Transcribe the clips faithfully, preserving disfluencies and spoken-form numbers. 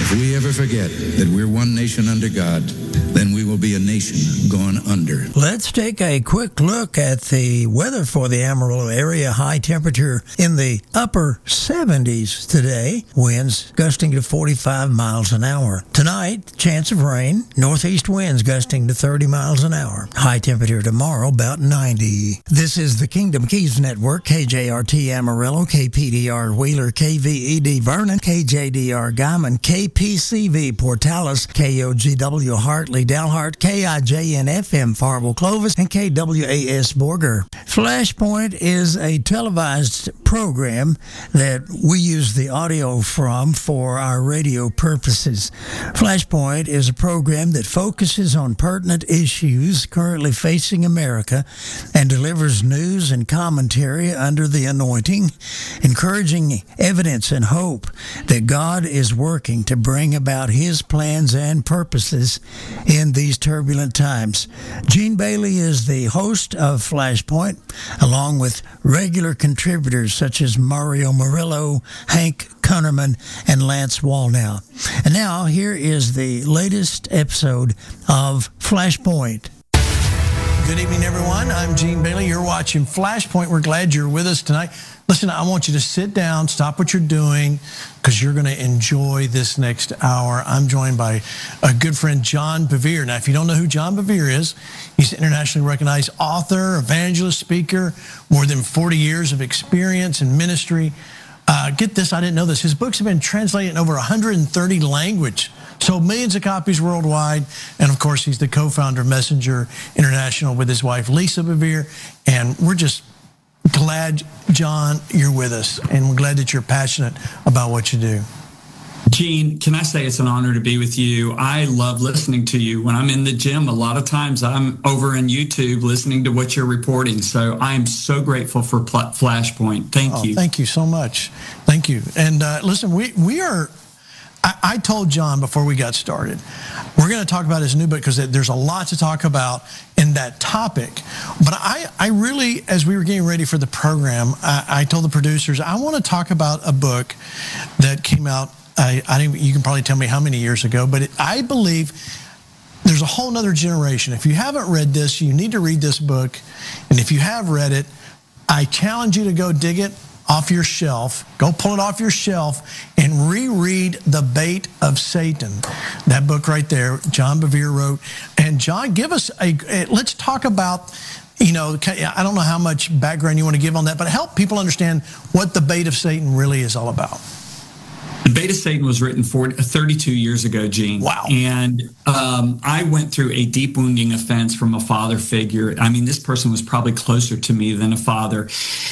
If we ever forget that we're one nation under God, then we will be a nation gone under. Let's take a quick look at the weather for the Amarillo area. High temperature in the upper seventies today. Winds gusting to forty-five miles an hour. Tonight, chance of rain. Northeast winds gusting to thirty miles an hour. High temperature tomorrow about ninety. This is the Kingdom Keys Network. K J R T Amarillo, K P D R Wheeler, K V E D Vernon, K J D R Guyman, K P C V Portales, K O G W Hartley Dalhart, K I J N F M Farville Clovis, and K W A S Borger. Flashpoint is a televised program that we use the audio from for our radio purposes. Flashpoint is a program that focuses on pertinent issues currently facing America and delivers news and commentary under the anointing, encouraging evidence and hope that God is working to bring about His plans and purposes in these turbulent times. Gene Bailey is the host of Flashpoint, along with regular contributors such as Mario Murillo, Hank Kunnerman, and Lance Wallnow. And now, here is the latest episode of Flashpoint. Good evening, everyone. I'm Gene Bailey. You're watching Flashpoint. We're glad you're with us tonight. Listen, I want you to sit down, stop what you're doing, because you're going to enjoy this next hour. I'm joined by a good friend, John Bevere. Now, if you don't know who John Bevere is, he's an internationally recognized author, evangelist, speaker, more than forty years of experience in ministry. Uh, get this, I didn't know this. His books have been translated in over one hundred thirty languages, sold millions of copies worldwide. And of course, he's the co-founder of Messenger International with his wife, Lisa Bevere. And we're just glad, John, you're with us. And we're glad that you're passionate about what you do. Gene, can I say it's an honor to be with you? I love listening to you. When I'm in the gym, a lot of times I'm over in YouTube listening to what you're reporting. So I'm so grateful for Flashpoint. Thank oh, you. Thank you so much. Thank you. And uh, listen, we, we are... I, I told John before we got started, we're going to talk about his new book because there's a lot to talk about in that topic. But I, I really, as we were getting ready for the program, I, I told the producers, I want to talk about a book that came out, I, I didn't, you can probably tell me how many years ago, but it, I believe there's a whole nother generation. If you haven't read this, you need to read this book. And if you have read it, I challenge you to go dig it off your shelf, go pull it off your shelf and reread The Bait of Satan. That book right there, John Bevere wrote. And John, give us a, let's talk about, you know, I don't know how much background you want to give on that, but help people understand what The Bait of Satan really is all about. The Bait of Satan was written for thirty-two years ago, Gene. Wow. And um, I went through a deep wounding offense from a father figure. I mean, this person was probably closer to me than a father.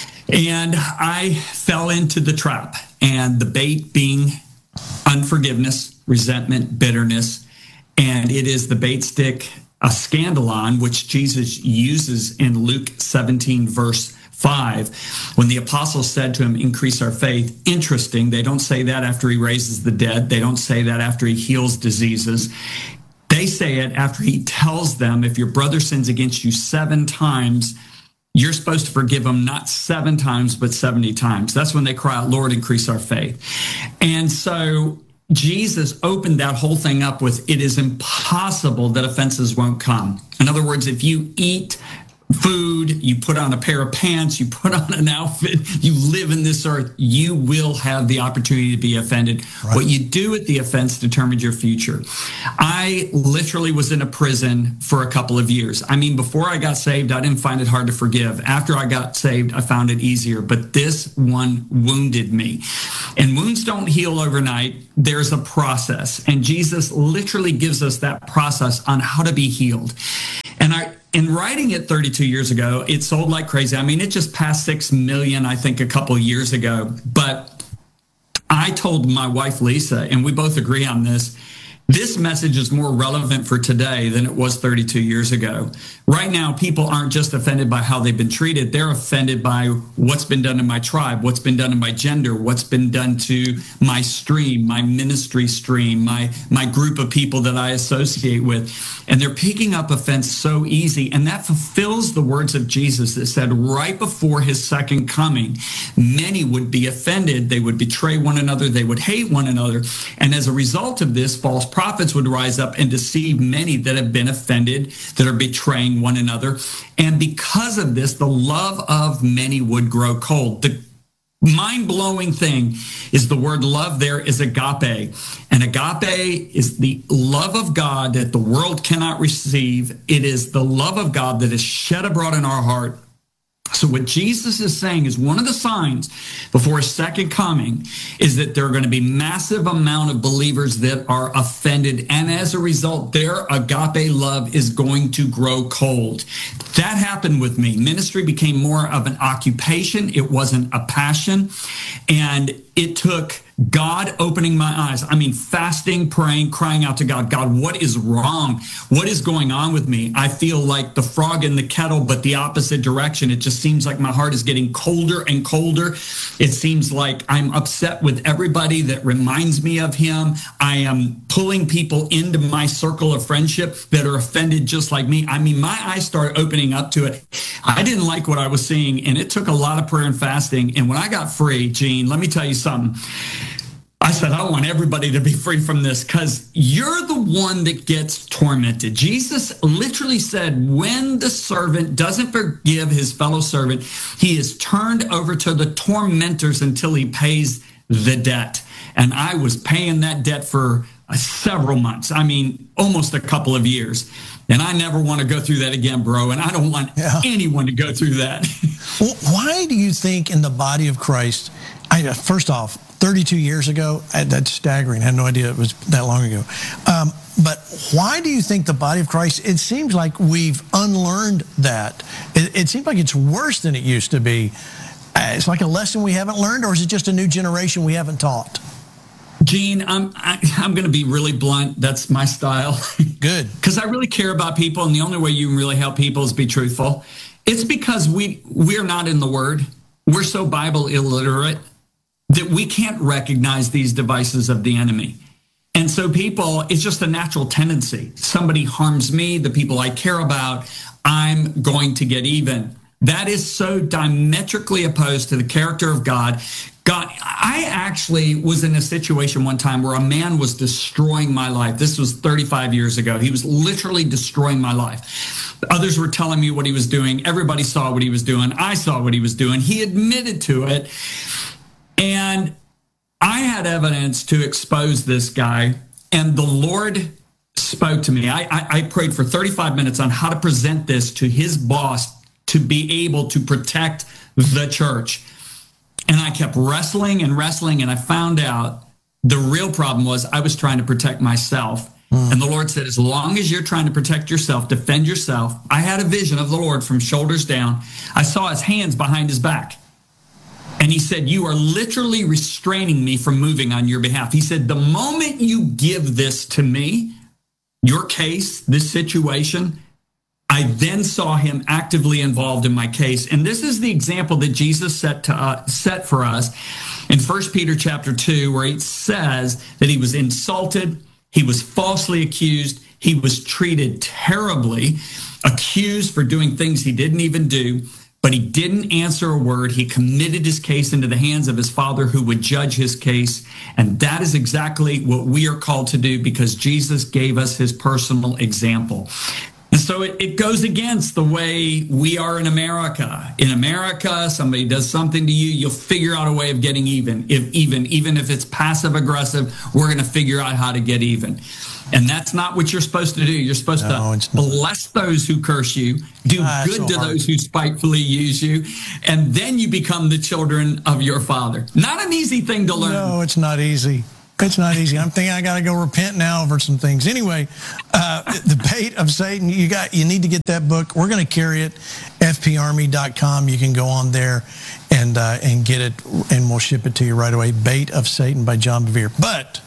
And I fell into the trap, and the bait being unforgiveness, resentment, bitterness, and it is the bait stick, a scandalon, which Jesus uses in Luke seventeen, verse five, when the apostles said to him, increase our faith. Interesting, they don't say that after he raises the dead. They don't say that after he heals diseases. They say it after he tells them, if your brother sins against you seven times, you're supposed to forgive them not seven times, but seventy times. That's when they cry out, Lord, increase our faith. And so Jesus opened that whole thing up with, it is impossible that offenses won't come. In other words, if you eat food, you put on a pair of pants, you put on an outfit, you live in this earth, you will have the opportunity to be offended. Right. What you do at the offense determines your future. I literally was in a prison for a couple of years. I mean, before I got saved, I didn't find it hard to forgive. After I got saved, I found it easier. But this one wounded me. And wounds don't heal overnight. There's a process. And Jesus literally gives us that process on how to be healed. And I In writing it thirty-two years ago, it sold like crazy. I mean, it just passed six million, I think, a couple of years ago. But I told my wife, Lisa, and we both agree on this, This message is more relevant for today than it was thirty-two years ago. Right now, people aren't just offended by how they've been treated. They're offended by what's been done in my tribe, what's been done in my gender, what's been done to my stream, my ministry stream, my, my group of people that I associate with. And they're picking up offense so easy. And that fulfills the words of Jesus that said right before his second coming, many would be offended. They would betray one another. They would hate one another. And as a result of this, false prophets would rise up and deceive many that have been offended, that are betraying one another. And because of this, the love of many would grow cold. The mind-blowing thing is the word love there is agape. And agape is the love of God that the world cannot receive. It is the love of God that is shed abroad in our heart. So what Jesus is saying is one of the signs before his second coming is that there are going to be massive amount of believers that are offended. And as a result, their agape love is going to grow cold. That happened with me. Ministry became more of an occupation. It wasn't a passion. And it took God opening my eyes. I mean, fasting, praying, crying out to God. God, what is wrong? What is going on with me? I feel like the frog in the kettle, but the opposite direction. It just seems like my heart is getting colder and colder. It seems like I'm upset with everybody that reminds me of him. I am pulling people into my circle of friendship that are offended just like me. I mean, my eyes started opening up to it. I didn't like what I was seeing, and it took a lot of prayer and fasting. And when I got free, Gene, let me tell you something. I said, I want everybody to be free from this because you're the one that gets tormented. Jesus literally said, when the servant doesn't forgive his fellow servant, he is turned over to the tormentors until he pays the debt. And I was paying that debt for uh, several months. I mean, almost a couple of years. And I never want to go through that again, bro. And I don't want yeah. anyone to go through that. Well, why do you think in the body of Christ, I, first off, thirty-two years ago, I, that's staggering. I had no idea it was that long ago. Um, but why do you think the body of Christ, it seems like we've unlearned that. It, it seems like it's worse than it used to be. Uh, it's like a lesson we haven't learned, or is it just a new generation we haven't taught? Gene, I'm I, I'm going to be really blunt. That's my style. Good. Because I really care about people, and the only way you can really help people is be truthful. It's because we we're not in the Word. We're so Bible illiterate that we can't recognize these devices of the enemy. And so people, it's just a natural tendency. Somebody harms me, the people I care about, I'm going to get even. That is so diametrically opposed to the character of God. God, I actually was in a situation one time where a man was destroying my life. This was thirty-five years ago. He was literally destroying my life. Others were telling me what he was doing. Everybody saw what he was doing. I saw what he was doing. He admitted to it. And I had evidence to expose this guy, and the Lord spoke to me. I, I, I prayed for thirty-five minutes on how to present this to his boss to be able to protect the church. And I kept wrestling and wrestling, and I found out the real problem was I was trying to protect myself. Mm. And the Lord said, as long as you're trying to protect yourself, defend yourself. I had a vision of the Lord from shoulders down. I saw his hands behind his back. And he said, you are literally restraining me from moving on your behalf. He said, the moment you give this to me, your case, this situation, I then saw him actively involved in my case. And this is the example that Jesus set to uh, set for us in First Peter chapter two, where it says that he was insulted, he was falsely accused, he was treated terribly, accused for doing things he didn't even do. But he didn't answer a word. He committed his case into the hands of his Father who would judge his case. And that is exactly what we are called to do because Jesus gave us his personal example. And so it, it goes against the way we are in America. In America, somebody does something to you, you'll figure out a way of getting even. If even, even if it's passive aggressive, we're going to figure out how to get even. And that's not what you're supposed to do. You're supposed no, to bless those who curse you, do ah, good so to hard. those who spitefully use you, and then you become the children of your Father. Not an easy thing to learn. No, it's not easy. It's not easy. I'm thinking I got to go repent now over some things. Anyway, uh, The Bait of Satan, you got, you need to get that book. We're going to carry it, f p army dot com. You can go on there and uh, and get it, and we'll ship it to you right away. Bait of Satan by John Bevere. But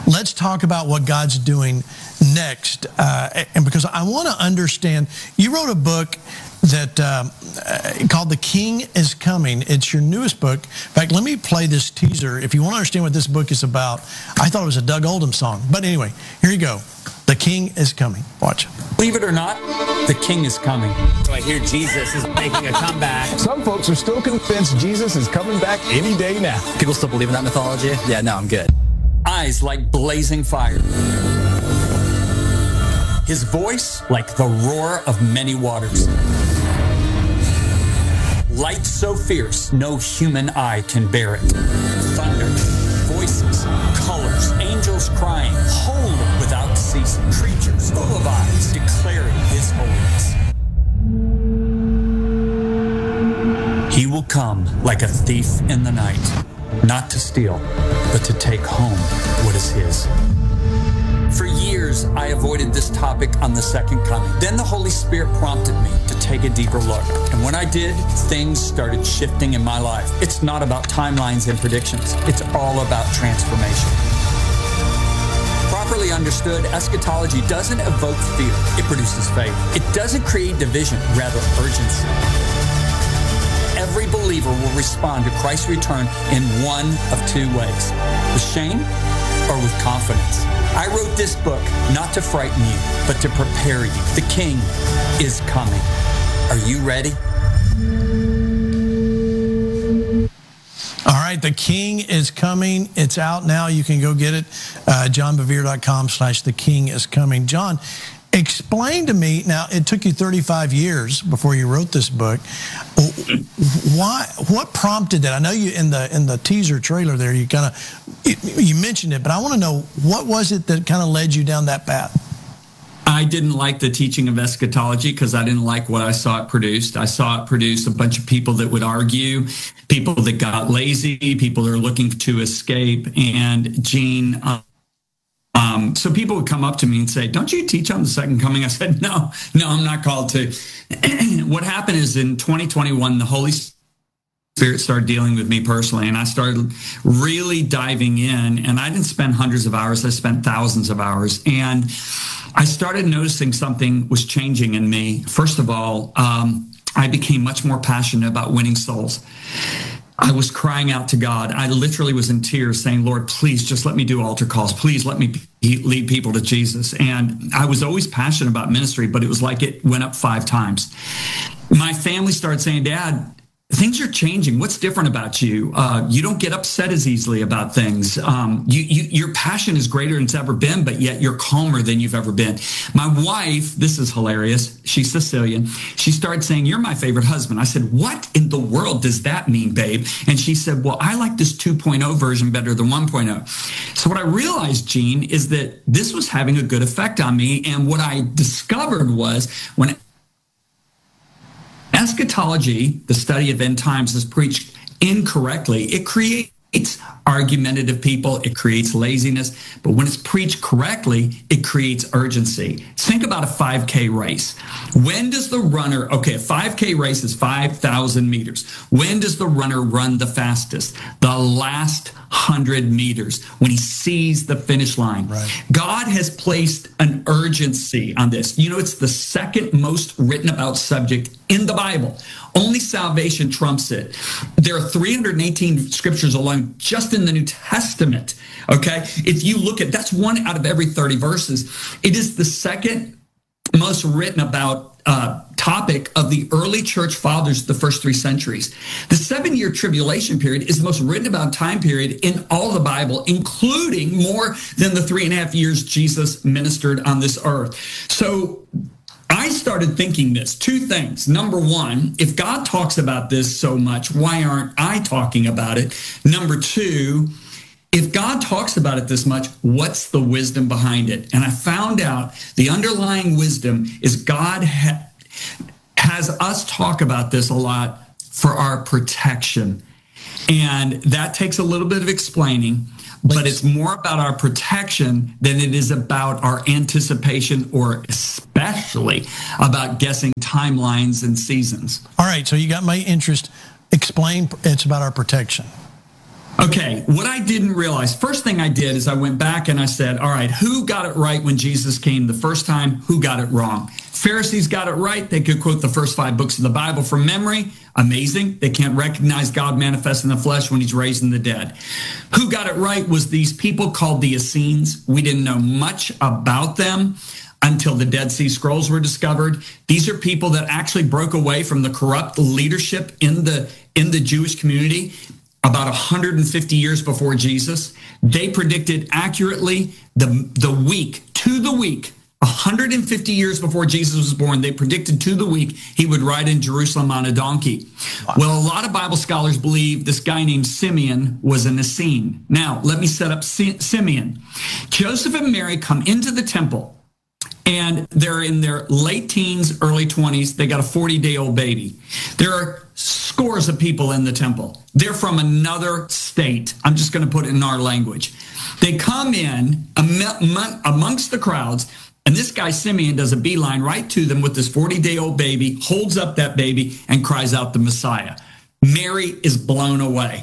let's talk about what God's doing next. Uh, and because I want to understand, you wrote a book that um, uh, called The King is Coming. It's your newest book. In fact, let me play this teaser. If you want to understand what this book is about, I thought it was a Doug Oldham song. But anyway, here you go. The King is Coming. Watch. Believe it or not, the King is coming. So I hear Jesus is making a comeback. Some folks are still convinced Jesus is coming back any day now. People still believe in that mythology? Yeah, no, I'm good. Eyes like blazing fire. His voice like the roar of many waters. Light so fierce, no human eye can bear it. Thunder, voices, colors, angels crying, holy without ceasing. Creatures full of eyes declaring his holiness. He will come like a thief in the night, not to steal, but to take home what is his. For years, I avoided this topic on the second coming. Then the Holy Spirit prompted me to take a deeper look. And when I did, things started shifting in my life. It's not about timelines and predictions. It's all about transformation. Properly understood, eschatology doesn't evoke fear. It produces faith. It doesn't create division, rather urgency. Every believer will respond to Christ's return in one of two ways, with shame or with confidence. I wrote this book not to frighten you, but to prepare you. The King is coming. Are you ready? All right, The King is Coming. It's out now. You can go get it. Uh, john bevere dot com slash The King is Coming. John, explain to me, now it took you thirty-five years before you wrote this book. Why? What prompted that? I know you in the in the teaser trailer there, you kind of you mentioned it, but I want to know, what was it that kind of led you down that path? I didn't like the teaching of eschatology because I didn't like what I saw it produced. I saw it produce a bunch of people that would argue, people that got lazy, people that are looking to escape. And Gene, um, um, so people would come up to me and say, don't you teach on the second coming? I said, no, no, I'm not called to. What happened is in twenty twenty-one, the Holy Spirit started dealing with me personally, and I started really diving in, and I didn't spend hundreds of hours. I spent thousands of hours. And I started noticing something was changing in me. First of all, um, I became much more passionate about winning souls. I was crying out to God. I literally was in tears saying, Lord, please just let me do altar calls. Please let me lead people to Jesus. And I was always passionate about ministry, but it was like it went up five times. My family started saying, Dad, things are changing. What's different about you? Uh, you don't get upset as easily about things. Um, you, you, your passion is greater than it's ever been, but yet you're calmer than you've ever been. My wife, this is hilarious. She's Sicilian. She started saying, you're my favorite husband. I said, what in the world does that mean, babe? And she said, well, I like this two point oh version better than one point oh. So what I realized, Gene, is that this was having a good effect on me. And what I discovered was when eschatology, the study of end times, is preached incorrectly, it creates argumentative people, it creates laziness, but when it's preached correctly, it creates urgency. Think about a five K race. When does the runner, okay, a five K race is five thousand meters. When does the runner run the fastest? The last one hundred meters, when he sees the finish line. Right. God has placed an urgency on this. You know, it's the second most written about subject in the Bible. Only salvation trumps it. There are three hundred eighteen scriptures alone just in the New Testament. Okay. If you look at, that's one out of every thirty verses. It is the second most written about uh, topic of the early church fathers, the first three centuries. The seven-year tribulation period is the most written about time period in all the Bible, including more than the three and a half years Jesus ministered on this earth. So I started thinking this, two things. Number one, if God talks about this so much, why aren't I talking about it? Number two, if God talks about it this much, what's the wisdom behind it? And I found out the underlying wisdom is God ha- has us talk about this a lot for our protection. And that takes a little bit of explaining, but it's more about our protection than it is about our anticipation, or especially about guessing timelines and seasons. All right, so you got my interest. Explain, it's about our protection. Okay, what I didn't realize, first thing I did is I went back and I said, all right, who got it right when Jesus came the first time? Who got it wrong? Pharisees got it right. They could quote the first five books of the Bible from memory. Amazing. They can't recognize God manifest in the flesh when he's raising the dead. Who got it right was these people called the Essenes. We didn't know much about them until the Dead Sea Scrolls were discovered. These are people that actually broke away from the corrupt leadership in the in the Jewish community about one hundred fifty years before Jesus. They predicted accurately the, the week, to the week, one hundred fifty years before Jesus was born, they predicted to the week he would ride in Jerusalem on a donkey. Wow. Well, a lot of Bible scholars believe this guy named Simeon was an Essene. Now, let me set up Simeon. Joseph and Mary come into the temple, and they're in their late teens, early twenties. They got a forty-day-old baby. There are scores of people in the temple. They're from another state. I'm just going to put it in our language. They come in amongst the crowds, and this guy Simeon does a beeline right to them with this forty-day-old baby, holds up that baby, and cries out the Messiah. Mary is blown away.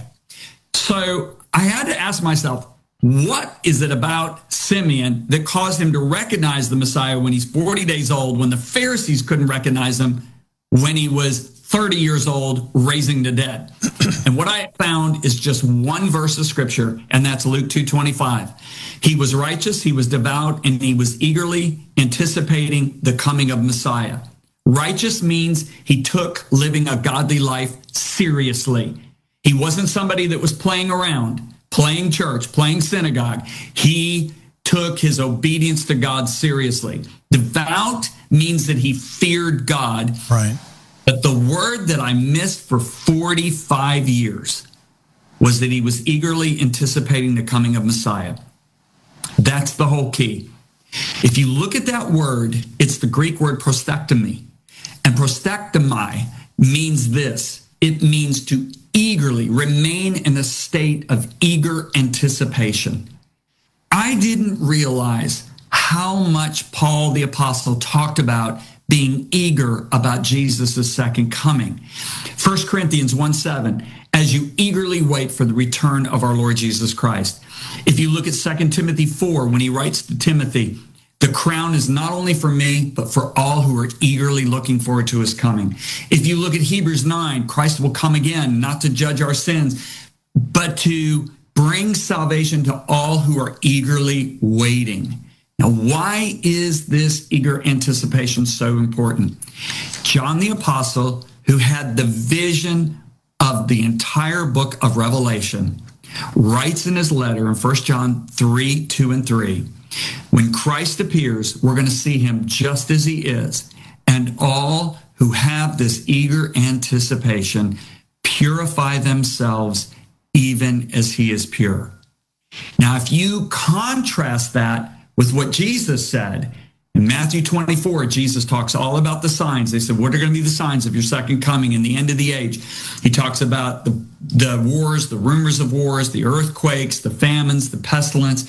So I had to ask myself, what is it about Simeon that caused him to recognize the Messiah when he's forty days old, when the Pharisees couldn't recognize him when he was thirty years old, raising the dead? And what I found is just one verse of scripture, and that's Luke two twenty-five. He was righteous, he was devout, and he was eagerly anticipating the coming of Messiah. Righteous means he took living a godly life seriously. He wasn't somebody that was playing around, playing church, playing synagogue. He took his obedience to God seriously. Devout means that he feared God. Right. But the word that I missed for forty-five years was that he was eagerly anticipating the coming of Messiah. That's the whole key. If you look at that word, it's the Greek word prostectomy. And prostectomi means this. It means to eagerly remain in a state of eager anticipation. I didn't realize how much Paul the Apostle talked about being eager about Jesus' second coming. First Corinthians one seven, as you eagerly wait for the return of our Lord Jesus Christ. If you look at Second Timothy four, when he writes to Timothy, the crown is not only for me, but for all who are eagerly looking forward to his coming. If you look at Hebrews nine, Christ will come again, not to judge our sins, but to bring salvation to all who are eagerly waiting. Now, why is this eager anticipation so important? John the Apostle, who had the vision of the entire book of Revelation, writes in his letter in First John three, two and three, when Christ appears, we're going to see him just as he is. And all who have this eager anticipation purify themselves even as he is pure. Now, if you contrast that with what Jesus said, in Matthew twenty-four, Jesus talks all about the signs. They said, what are going to be the signs of your second coming and the end of the age? He talks about the, the wars, the rumors of wars, the earthquakes, the famines, the pestilence.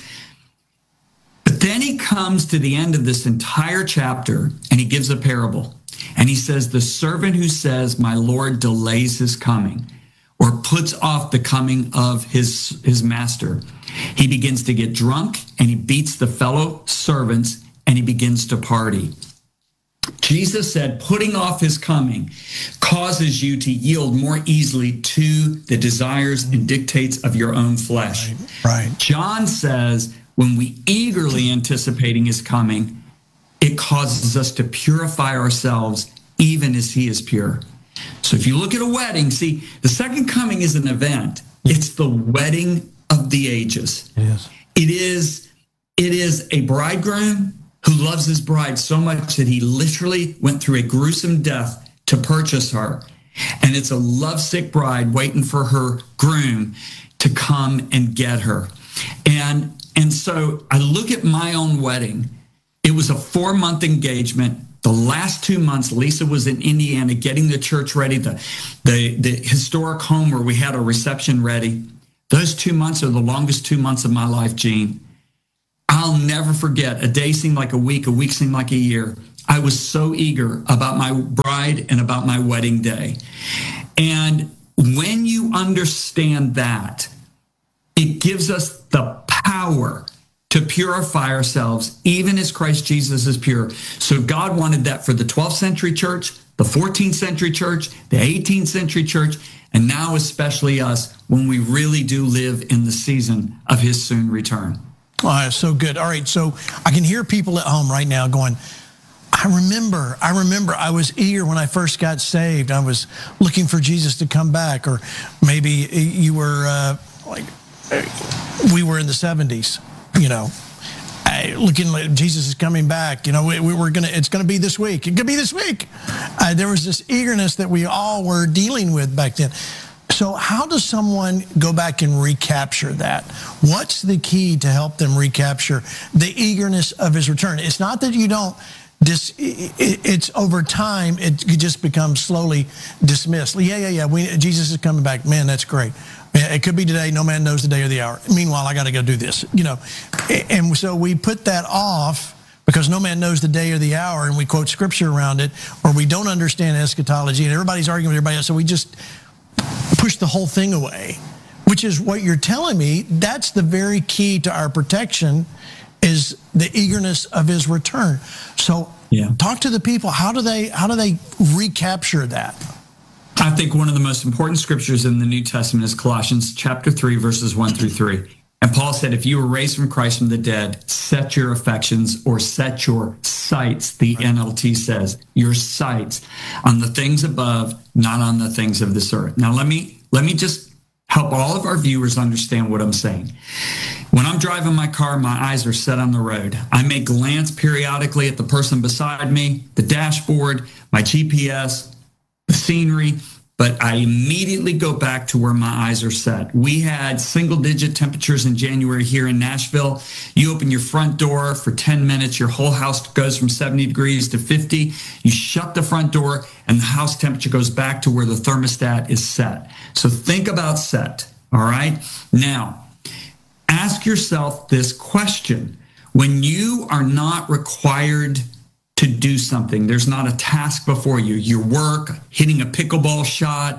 But then he comes to the end of this entire chapter and he gives a parable. And he says, the servant who says, my Lord delays his coming or puts off the coming of his, his master, he begins to get drunk and he beats the fellow servants and he begins to party. Jesus said, putting off his coming causes you to yield more easily to the desires and dictates of your own flesh. Right. Right. John says, when we eagerly anticipating his coming, it causes us to purify ourselves even as he is pure. So if you look at a wedding, see, the second coming is an event. It's the wedding of the ages. It is. It is, it is a bridegroom who loves his bride so much that he literally went through a gruesome death to purchase her. And it's a lovesick bride waiting for her groom to come and get her. And And so I look at my own wedding. It was a four-month engagement. The last two months, Lisa was in Indiana getting the church ready, the, the, the historic home where we had a reception ready. Those two months are the longest two months of my life, Gene. I'll never forget. A day seemed like a week, a week seemed like a year. I was so eager about my bride and about my wedding day. And when you understand that, It gives us the power to purify ourselves, even as Christ Jesus is pure. So God wanted that for the twelfth century church, the fourteenth century church, the eighteenth century church, and now especially us when we really do live in the season of his soon return. All right, so good. All right, so I can hear people at home right now going, I remember, I remember I was eager when I first got saved. I was looking for Jesus to come back. Or maybe you were uh, like, we were in the seventies, you know, looking like Jesus is coming back. You know, we, we were going to, it's going to be this week. It could be this week. Uh, there was this eagerness that we all were dealing with back then. So how does someone go back and recapture that? What's the key to help them recapture the eagerness of his return? It's not that you don't, dis, it's over time, it just becomes slowly dismissed. Yeah, yeah, yeah, we, Jesus is coming back. Man, that's great. It could be today. No man knows the day or the hour. Meanwhile, I got to go do this, you know. And so we put that off because no man knows the day or the hour, and we quote scripture around it, or we don't understand eschatology, and everybody's arguing with everybody else, so we just push the whole thing away, which is what you're telling me. That's the very key to our protection, is the eagerness of his return. So yeah. Talk to the people. How do they, how do they recapture that? I think one of the most important scriptures in the New Testament is Colossians chapter three, verses one through three. And Paul said, if you were raised from Christ from the dead, set your affections, or set your sights, the N L T says, your sights on the things above, not on the things of this earth. Now, let me let me just help all of our viewers understand what I'm saying. When I'm driving my car, my eyes are set on the road. I may glance periodically at the person beside me, the dashboard, my G P S, the scenery, but I immediately go back to where my eyes are set. We had single-digit temperatures in January here in Nashville. You open your front door for ten minutes, your whole house goes from seventy degrees to fifty. You shut the front door, and the house temperature goes back to where the thermostat is set. So think about set, all right? Now, ask yourself this question. When you are not required to do something, there's not a task before you, your work, hitting a pickleball shot,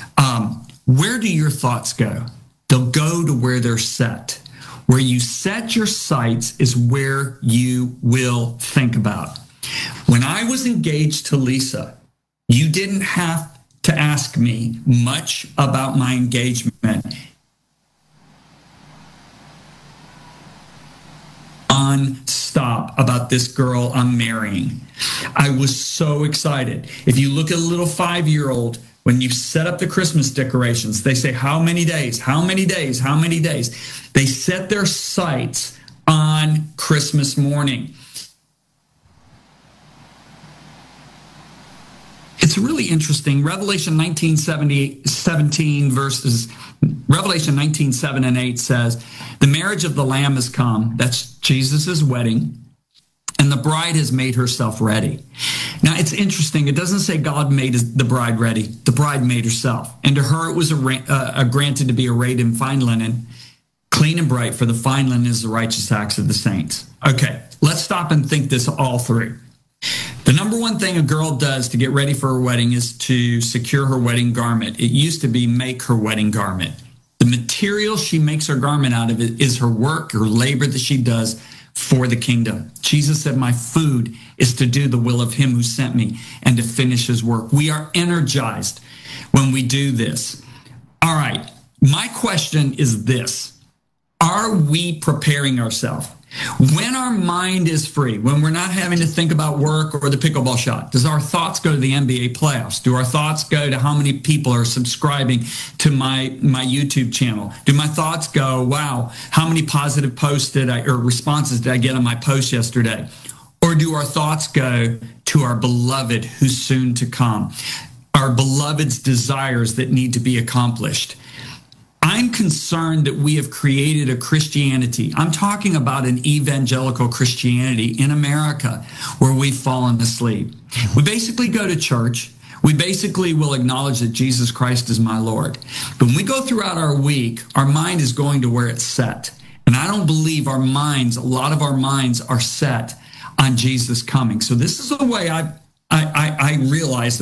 um, where do your thoughts go? They'll go to where they're set. Where you set your sights is where you will think about. When I was engaged to Lisa, you didn't have to ask me much about my engagement. Non-stop about this girl I'm marrying. I was so excited. If you look at a little five-year-old, when you set up the Christmas decorations, they say, how many days, how many days, how many days? They set their sights on Christmas morning. It's really interesting. Revelation nineteen seventeen verses, Revelation nineteen, seven and eight says, the marriage of the Lamb has come. That's Jesus' wedding. And the bride has made herself ready. Now, it's interesting. It doesn't say God made the bride ready. The bride made herself. And to her, it was a, uh, granted to be arrayed in fine linen, clean and bright, for the fine linen is the righteous acts of the saints. Okay, let's stop and think this all through. The number one thing a girl does to get ready for her wedding is to secure her wedding garment. It used to be make her wedding garment. The material she makes her garment out of it is her work, her labor that she does for the kingdom. Jesus said, my food is to do the will of him who sent me and to finish his work. We are energized when we do this. All right, my question is this. Are we preparing ourselves? When our mind is free, when we're not having to think about work or the pickleball shot, does our thoughts go to the N B A playoffs? Do our thoughts go to how many people are subscribing to my, my YouTube channel? Do my thoughts go, wow, how many positive posts did I, or responses did I get on my post yesterday? Or do our thoughts go to our beloved who's soon to come, our beloved's desires that need to be accomplished? I'm concerned that we have created a Christianity. I'm talking about an evangelical Christianity in America where we've fallen asleep. We basically go to church. We basically will acknowledge that Jesus Christ is my Lord. But when we go throughout our week, our mind is going to where it's set. And I don't believe our minds, a lot of our minds are set on Jesus coming. So this is the way I, I, I, I realize